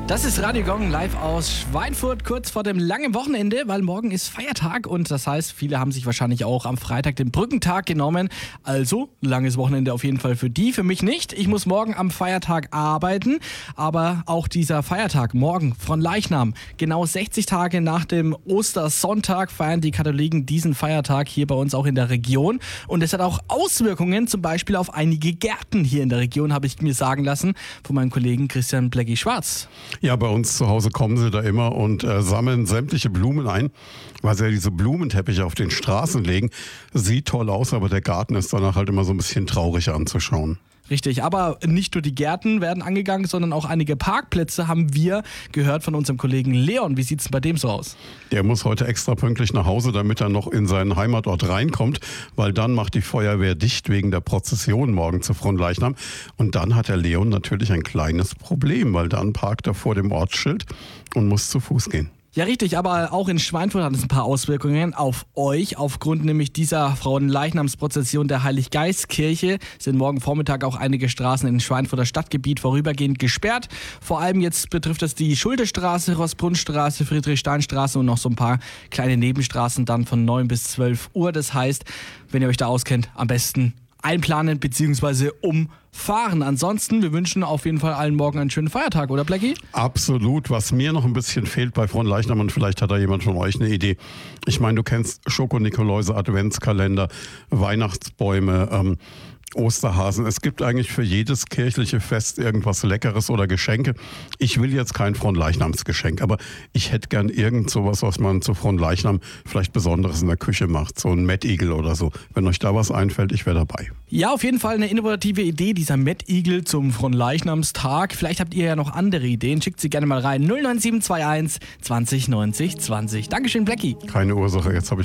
Das ist Radio Gong live aus Schweinfurt, kurz vor dem langen Wochenende, weil morgen ist Feiertag und das heißt, viele haben sich wahrscheinlich auch am Freitag den Brückentag genommen. Also, langes Wochenende auf jeden Fall für die, für mich nicht. Ich muss morgen am Feiertag arbeiten, aber auch dieser Feiertag morgen von Leichnam, genau 60 Tage nach dem Ostersonntag feiern die Katholiken diesen Feiertag hier bei uns auch in der Region und es hat auch Auswirkungen, zum Beispiel auf einige Gärten hier in der Region, habe ich mir sagen lassen von meinem Kollegen Christian Blecki-Schwarz. Ja, bei uns zu Hause kommen sie da immer und sammeln sämtliche Blumen ein, weil sie ja diese Blumenteppiche auf den Straßen legen. Sieht toll aus, aber der Garten ist danach halt immer so ein bisschen traurig anzuschauen. Richtig, aber nicht nur die Gärten werden angegangen, sondern auch einige Parkplätze haben wir gehört von unserem Kollegen Leon. Wie sieht es bei dem so aus? Der muss heute extra pünktlich nach Hause, damit er noch in seinen Heimatort reinkommt, weil dann macht die Feuerwehr dicht wegen der Prozession morgen zu Fronleichnam. Und dann hat der Leon natürlich ein kleines Problem, weil dann parkt er vor dem Ortsschild und muss zu Fuß gehen. Ja, richtig, aber auch in Schweinfurt hat es ein paar Auswirkungen auf euch. Aufgrund nämlich dieser Frauenleichnamsprozession der Heiliggeistkirche sind morgen Vormittag auch einige Straßen im Schweinfurter Stadtgebiet vorübergehend gesperrt. Vor allem jetzt betrifft das die Schuldestraße, Rossbrunnstraße, Friedrichsteinstraße und noch so ein paar kleine Nebenstraßen dann von 9 bis 12 Uhr. Das heißt, wenn ihr euch da auskennt, am besten einplanen bzw. umfahren. Ansonsten, wir wünschen auf jeden Fall allen morgen einen schönen Feiertag, oder Blecki? Absolut. Was mir noch ein bisschen fehlt bei Fronleichnam, und vielleicht hat da jemand von euch eine Idee. Ich meine, du kennst Schoko-Nikoläuse, Adventskalender, Weihnachtsbäume, Osterhasen. Es gibt eigentlich für jedes kirchliche Fest irgendwas Leckeres oder Geschenke. Ich will jetzt kein Fronleichnamsgeschenk, aber ich hätte gern irgend sowas, was man zu Fronleichnam vielleicht Besonderes in der Küche macht. So ein Mettigel oder so. Wenn euch da was einfällt, ich wäre dabei. Ja, auf jeden Fall eine innovative Idee, dieser Mettigel zum Fronleichnamstag. Vielleicht habt ihr ja noch andere Ideen. Schickt sie gerne mal rein. 09721 20 90 20. Dankeschön, Blecki. Keine Ursache, jetzt habe ich